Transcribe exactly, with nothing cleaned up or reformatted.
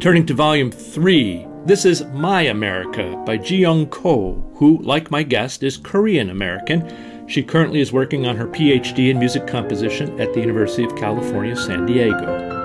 Turning to volume three, this is My America by Ji-young Ko, who, like my guest, is Korean American. She currently is working on her P H D in music composition at the University of California, San Diego.